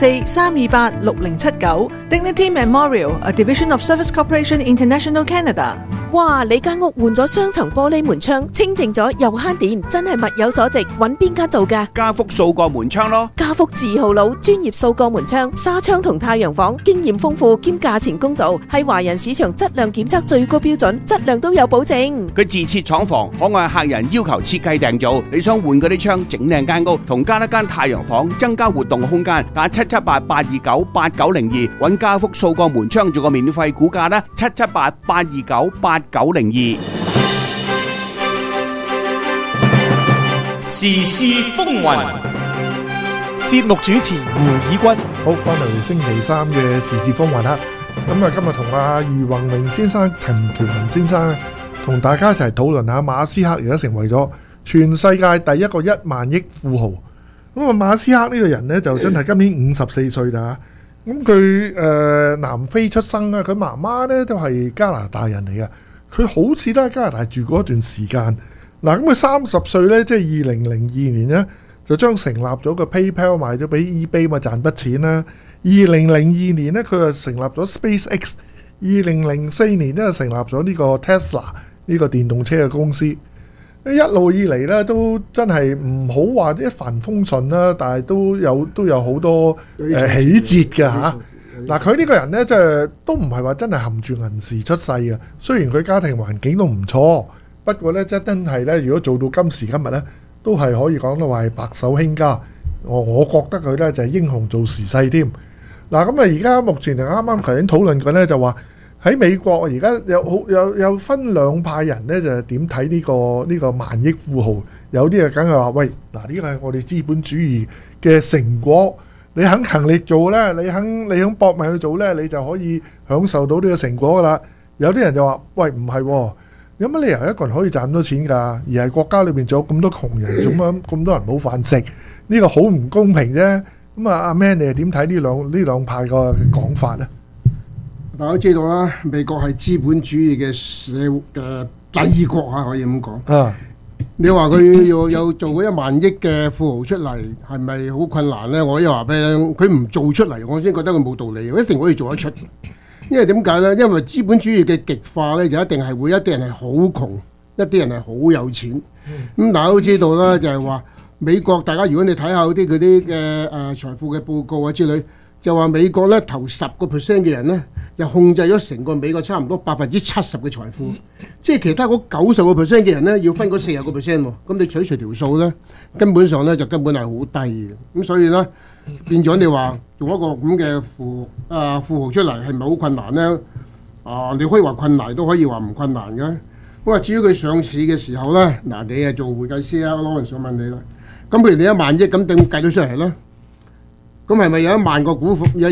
Speaker 8: 604-328-6079。Dignity Memorial, a division of Service Corporation International Canada。
Speaker 9: 哇！你間屋換咗雙層玻璃門窗，清淨咗又慳電，真係物有所值。揾邊間做㗎？
Speaker 3: 家福掃過門窗咯。
Speaker 9: 家福字號佬，專業掃過門窗、紗窗同太陽房，經驗豐富兼價錢公道，係華人市場質量檢測最高標準，質量都有保證。
Speaker 3: 佢自設廠房，可按客人要求設計訂造。你想換嗰啲窗，整靚間屋，同加一間太陽房，增加活動空間，打778-829-8902，揾家福掃過門窗做個免費估價啦，778-829-8902。
Speaker 2: 時事風雲，節目主持胡以軍。
Speaker 7: 好，翻嚟星期三嘅時事風雲啦。咁啊，今日同阿余宏明先生、陳喬文先生同大家一齊討論下馬斯克而家成為咗全世界第一個1萬億富豪。咁啊，馬斯克呢個人呢，就真係今年54歲啦。咁佢南非出生啦，佢媽媽呢都係加拿大人嚟嘅。佢好似都喺加拿大住過一段時間。嗱，咁佢30歲呢，即係2002年呢，就將成立咗個 PayPal 賣咗俾 eBay 嘛，賺筆錢啦。2002年呢，佢就成立咗 SpaceX。2004年呢，就成立咗呢個 Tesla 呢個電動車嘅公司。一路以嚟呢，都真係唔好話一帆風順啦，但係都有好多起節嘅嚇。嗱，佢呢個人呢，即係都唔係話真係含住銀匙出世嘅。雖然佢家庭環境都唔錯，不過呢，真係呢，如果做到今時今日呢，都係可以講到話係白手興家。我覺得佢呢，就係英雄做時勢添。嗱，咁啊，而家目前就啱啱頭先討論過呢，就話喺美國而家有分兩派人呢，就點睇呢個萬億富豪？有啲啊，梗係話喂，嗱，呢個係我哋資本主義嘅成果。你肯勤力做呢，你肯搏命去做呢，你就可以享受到呢個成果噶啦。有啲人就話：喂，唔係喎，有乜理由一個人可以賺咁多錢㗎？而係國家裏邊仲有咁多窮人，做乜咁多人冇飯食？呢個好唔公平啫。咁啊，阿 Man，你係點睇呢兩派個講法呢？
Speaker 23: 大家都知道啦，美國係資本主義嘅帝國啊，可以咁講。啊！你話佢要有做嗰1萬億嘅富豪出嚟，係咪好困難呢？我又話俾你聽，佢唔做出嚟，我先覺得佢冇道理。佢一定可以做得出。因為點解呢？因為資本主義嘅極化呢，就一定係會一啲人係好窮，一啲人係好有錢。咁大家都知道啦，就係話美國，大家如果你睇下嗰啲嘅財富嘅報告啊之類， 就話美國咧頭10% 嘅人咧，就控制咗成個美國差唔多70%嘅財富，即係其他嗰90% 嘅人咧要分嗰40%喎。咁你取除條數咧，根本上咧就根本係好低嘅。咁所以咧變咗你話做一個咁嘅富豪出嚟係咪好困難咧？你可以話困難，都可以話唔困難嘅。咁啊，至於佢上市嘅時候咧，嗱你係做會計師啊，我想問你啦。咁譬如你1萬億咁點計到出嚟咧？咁係咪有1萬個股份，有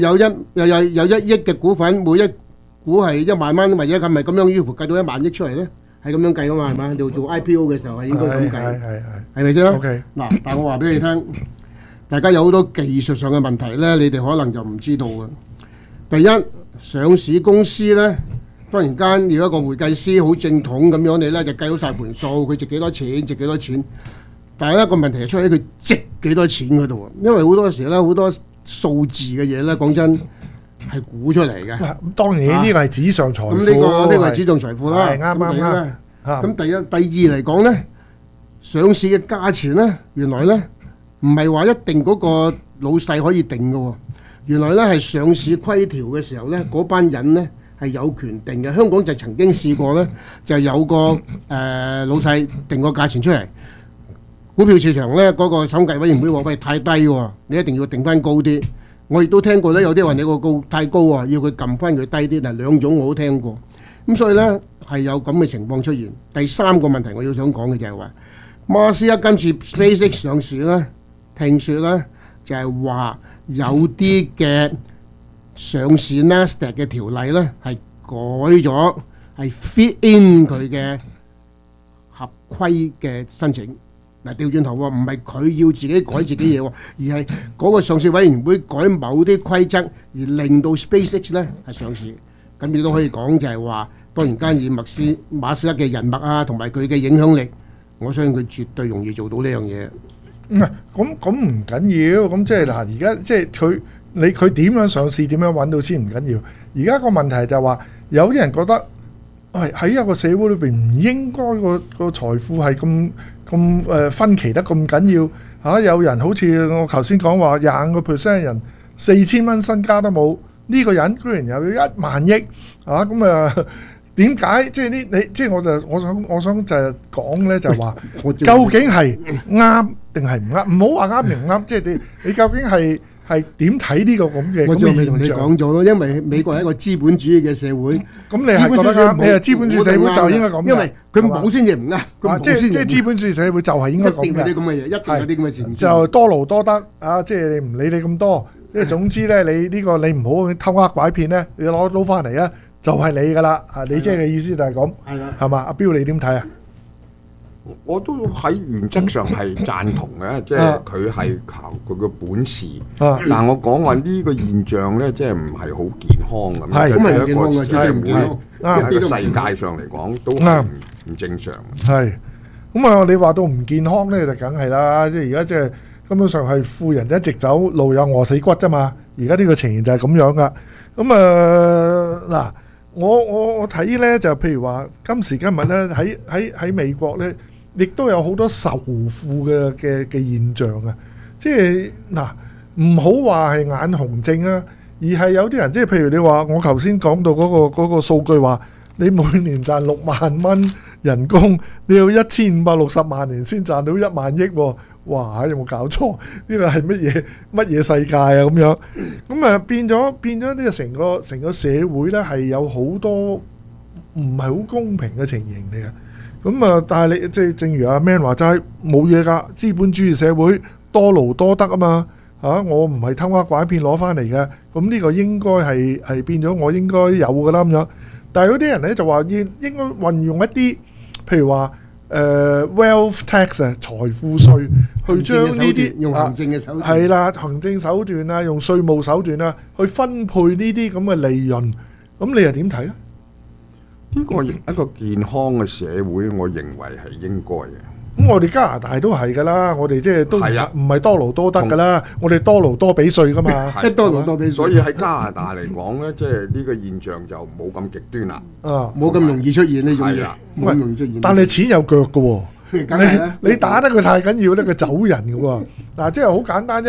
Speaker 23: 1億嘅股份，每一股係1萬蚊，或者係咪咁樣於乎計到1萬億出嚟咧？係咁樣計噶嘛，係嘛？你做 IPO 嘅時候係應該咁計，係咪先？OK。嗱，但係我話俾你聽，大家有好多技術上嘅問題咧，你哋可能就唔知道嘅。第一，上市公司咧，當然間要一個會計師好正統咁樣，你咧就計好曬盤數，佢值幾多錢，但係一個問題係出喺佢值幾多錢嗰度啊，因為好多時咧好多數字嘅嘢咧，講真係估出嚟嘅。
Speaker 7: 咁當然呢個係紙上財富。
Speaker 23: 咁呢個係紙上財富啦。
Speaker 7: 係啱。
Speaker 23: 咁第二嚟講咧，上市嘅價錢咧，原來咧唔係話一定嗰個老細可以定嘅喎。原來咧係上市規條嘅時候咧，嗰班人咧係有權定嘅。香港就曾經試過咧，就有個老細定個價錢出嚟。股票市場咧嗰個審計委員會話：喂，太低喎，你一定要定翻高啲。我亦都聽過咧，有啲話你個高太高喎，要佢撳翻佢低啲。嗱，兩種我都聽過。咁所以咧係有咁嘅情況出現。第3個問題我要想講嘅就係話，馬斯克今次 SpaceX 上市咧，聽説咧就係話有啲嘅上市 Nasdaq 嘅條例咧係改咗，係 fit in 佢嘅合規嘅申請。嗱，調轉頭喎，唔係佢要自己改自己嘢喎，而係嗰個上市委員會改某啲規則，而令到 SpaceX 咧係上市。咁亦都可以講就係話，當然間以馬斯克嘅人脈啊，同埋佢嘅影響力，我相信佢絕對容易做到呢樣嘢。
Speaker 7: 唔係咁唔緊要，咁即係嗱，而家即係佢點樣上市，點樣揾到先唔緊要。而家個問題就係話，有啲人覺得喺一個社會裏邊唔應該個財富係咁分歧得咁緊要嚇。有人好似我頭先講話25%人4000蚊身家都冇，呢個人居然有1萬億嚇，咁啊點解？即係你即係我想就係講咧，就係話究竟係啱定係唔啱？唔好話啱定唔啱，即係你究竟係點睇呢個咁嘅？
Speaker 23: 我就未同你講咗咯，因為美國係一個資本主義嘅社會。
Speaker 7: 咁你係覺得啱？你係資本主義社會就應該咁嘅，
Speaker 23: 因為佢冇先至唔啱。
Speaker 7: 即係資本主義社會就係應該咁嘅。
Speaker 23: 一定有啲咁嘅嘢，一定有啲咁嘅前
Speaker 7: 就多勞多得啊！即係你唔理你咁多，即係總之咧，你呢個你唔好偷呃拐騙咧，你攞到翻嚟啊！就係你噶啦，你即係嘅意思就係咁，係嘛？阿彪你點睇啊？
Speaker 1: 我都喺原則上係贊同嘅，即係佢係靠佢嘅本事。但我講話呢個現象咧，即係唔係好健康咁。係咁係健康嘅，絕對唔健康。喺個世界上嚟講，都唔正常。
Speaker 7: 係咁啊！你話到唔健康咧，就梗係啦。即係而家即係根本上係富人一直走，路有餓死骨啫嘛。而家呢個情形就係咁樣噶。咁嗱。我睇咧就譬如話今時今日咧喺美國咧，亦都有好多仇富嘅現象啊！即係嗱，唔好話係眼紅症啊，而係有啲人即係譬如你話我頭先講到嗰個數據話，你每年賺6萬蚊人工，你要1560萬年先賺到1萬億喎！哇！有冇搞錯？呢個係乜嘢世界啊？咁樣咁啊變咗呢個成個社會咧係有好多唔係好公平嘅情形嚟嘅。咁啊，但係你即係正如阿 Man 話齋冇嘢㗎，資本主義社會多勞多得啊嘛嚇！我唔係偷呃拐騙攞翻嚟嘅，咁呢個應該係變咗我應該有㗎啦咁樣。但係有啲人咧就話應該運用一啲譬如話。wealth tax 啊，財富稅去將呢啲
Speaker 23: 用行政嘅手段
Speaker 7: 係啦，行政手段啊，用稅務手段啊，去分配呢啲咁嘅利潤，咁你又點睇啊？
Speaker 1: 呢個一個健康嘅社會，我認為係應該嘅。
Speaker 7: 咁我哋加拿大都係㗎啦，我哋即係都唔係多勞多得㗎啦，我哋多勞多俾稅㗎嘛，
Speaker 23: 多勞多俾稅。
Speaker 1: 所以喺加拿大嚟講咧，即係呢個現象就冇咁極端啦，
Speaker 23: 冇咁容易出現呢種嘢，冇咁容易出現。
Speaker 7: 但係錢有腳㗎喎，你打得佢太緊要咧，佢走人㗎喎。嗱，即係好簡單啫。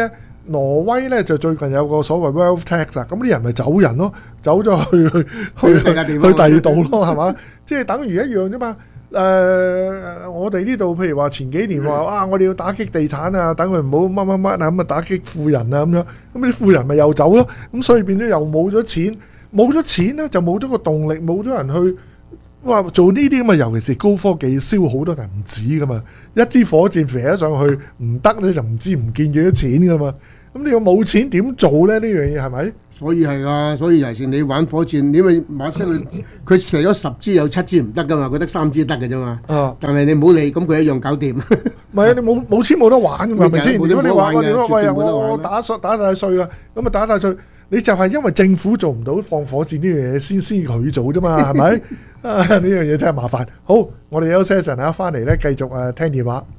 Speaker 7: 挪威咧就最近有個所謂 wealth tax 啊，咁啲人咪走人咯，走咗去第二度咯，係嘛？即係等於一樣啫嘛。我哋呢度譬如話前幾年話我哋要打擊地產啊，等佢唔好乜乜乜啊，咁啊打擊富人啊咁樣，咁啲富人咪又走咯，咁所以變咗又冇咗錢，冇咗錢咧就冇咗個動力，冇咗人去話做呢啲咁嘅，尤其是高科技燒好多銀紙噶嘛，一支火箭射咗上去唔得咧就唔見幾多錢噶嘛，咁你又冇錢點做咧？呢樣嘢係咪？
Speaker 23: 所以係啊，所以尤其是你玩火箭，因為馬斯佢射咗10支有7支唔得噶嘛，佢得3支得嘅啫嘛。但係你唔好理，咁佢一樣搞掂。
Speaker 7: 唔係啊，你冇錢冇得玩㗎嘛，係咪先？如果你話喂我打晒稅啊，咁啊打晒稅，你就係因為政府做唔到放火箭呢樣嘢，先佢做啫嘛，係咪？呢樣嘢真係麻煩。好，我哋休息一陣啊，翻嚟咧繼續聽電話。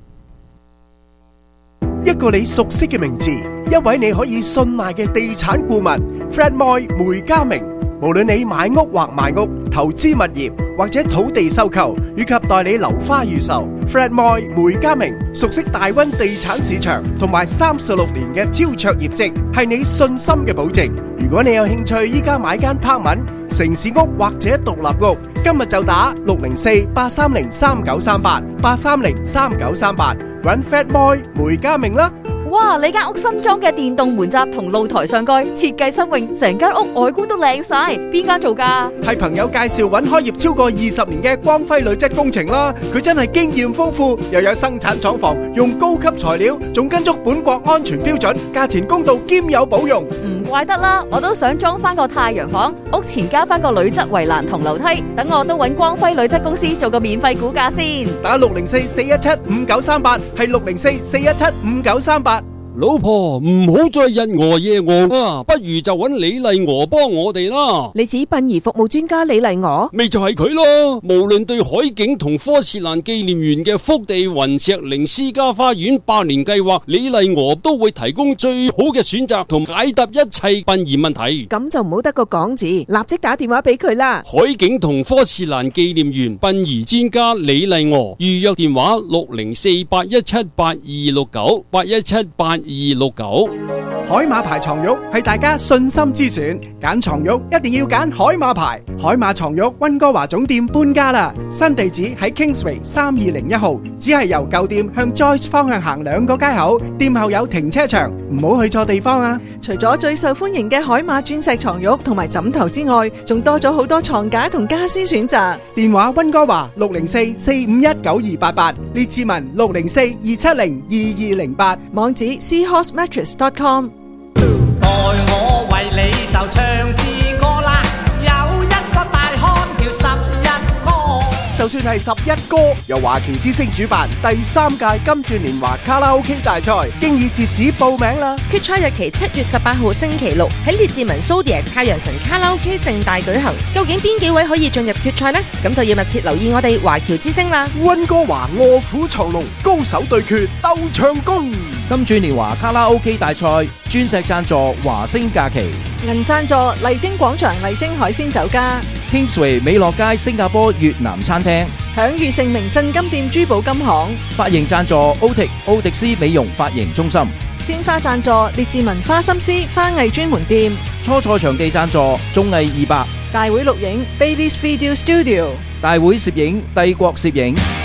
Speaker 19: 一個你熟悉嘅名字，一位你可以信賴嘅地產顧問 Fred Moy 梅家明，無論你買屋或賣屋、投資物業或者土地收購，以及代理樓花預售， Fred Moy 梅家明熟悉大溫地產市場同埋36年嘅超卓業績，係你信心嘅保證。如果你有興趣依家買間 apartment、城市屋或者獨立屋，今日就打604-830-3938 830-3938揾 Fred Moy 梅家明啦。
Speaker 20: 哇！你間屋新裝嘅電動門閘同露台上蓋設計新穎，成間屋外觀都靚晒。邊間做㗎？
Speaker 19: 係朋友介紹揾開業超過20年嘅光輝鋁質工程啦。佢真係經驗豐富，又有生產廠房，用高級材料，仲跟足本國安全標準，價錢公道兼有保用。
Speaker 20: 唔怪得啦，我都想裝翻個太陽房，屋前加翻個鋁質圍欄同樓梯，等我都揾光輝鋁質公司做個免費估價先。
Speaker 19: 打604-417-5938，係604-417-5938。
Speaker 16: 老婆唔好再日餓夜餓啊，不如就揾李麗娥幫我哋啦。
Speaker 9: 你指殯儀服務專家李麗娥？
Speaker 16: 咪就係佢咯。無論對海景同科切蘭紀念園嘅福地雲石靈私家花園100年計劃，李麗娥都會提供最好嘅選擇同解答一切殯儀問題。
Speaker 9: 咁就唔好得個講字，立即打電話俾佢啦。
Speaker 16: 海景同科切蘭紀念園殯儀專家李麗娥，預約電話604-817-8269 817-8269。
Speaker 19: 海馬牌床褥係大家信心之選，揀床褥一定要揀海馬牌。海馬床褥溫哥華總店搬家啦，新地址喺 Kingsway 3201號，只係由舊店向 Joyce 方向行2個街口，店後有停車場，唔好去錯地方啊！
Speaker 8: 除咗最受歡迎嘅海馬鑽石床褥同埋枕頭之外，仲多咗好多床架同家私選擇。
Speaker 19: 電話溫哥華604-451-9288，列治文604-270-2208，
Speaker 8: 網址 seahorsemattress.com。
Speaker 11: 待我為你就唱支歌啦，有一個大漢叫11哥。
Speaker 19: 就算係11哥，由華僑之星主辦第3屆金鑽年華卡拉 OK 大賽，經已截止報名啦。
Speaker 12: 決賽日期7月18號星期六喺列治文 Zodiac 太陽神卡拉 OK 盛大舉行。究竟邊幾位可以進入決賽呢？咁就要密切留意我哋華僑之星啦。
Speaker 19: 溫哥華臥虎藏龍，高手對決鬥唱功。
Speaker 5: 金鑽年華卡拉 OK 大賽，鑽石贊助華星假期，
Speaker 8: 銀贊助麗晶廣場麗晶海鮮酒家，
Speaker 5: Kingsway 美樂街新加坡越南餐廳，
Speaker 8: 享譽盛名鎮金店珠寶金行，
Speaker 5: 髮型贊助奧迪斯美容髮型中心，
Speaker 8: 鮮花贊助列治文花心思花藝專門店，
Speaker 5: 初賽場地贊助綜藝200，
Speaker 8: 大會錄影 Bailey's Video Studio，
Speaker 5: 大會攝影帝國攝影。